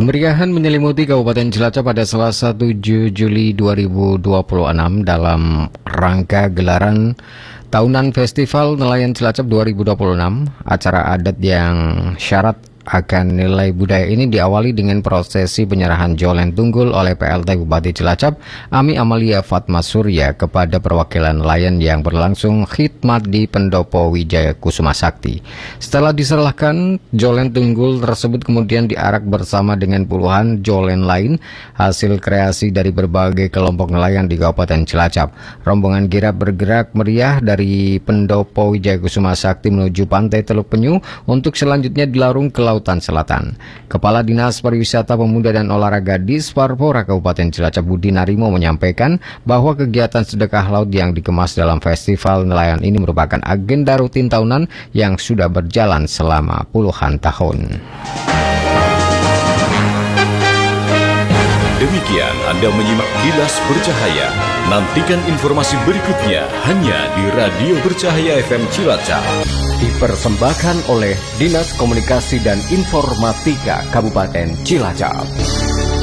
Kemeriahan menyelimuti Kabupaten Cilacap pada Selasa 7 Juli 2026 dalam rangka gelaran Tahunan Festival Nelayan Cilacap 2026. Acara adat yang syarat akan nilai budaya ini diawali dengan prosesi penyerahan Jolen Tunggul oleh PLT Bupati Cilacap, Ami Amalia Fatma Surya, kepada perwakilan nelayan yang berlangsung khidmat di Pendopo Wijaya Kusuma Sakti. Setelah diserahkan, Jolen Tunggul tersebut kemudian diarak bersama dengan puluhan Jolen lain, hasil kreasi dari berbagai kelompok nelayan di Kabupaten Cilacap. Rombongan kirap bergerak meriah dari Pendopo Wijaya Kusuma Sakti menuju Pantai Teluk Penyu untuk selanjutnya dilarung ke Lautan Selatan. Kepala Dinas Pariwisata Pemuda dan Olahraga Disparpora Kabupaten Cilacap Budi Narimo menyampaikan bahwa kegiatan sedekah laut yang dikemas dalam festival nelayan ini merupakan agenda rutin tahunan yang sudah berjalan selama puluhan tahun. Demikian Anda menyimak Kilas Bercahaya. Nantikan informasi berikutnya hanya di Radio Bercahaya FM Cilacap. Dipersembahkan oleh Dinas Komunikasi dan Informatika Kabupaten Cilacap.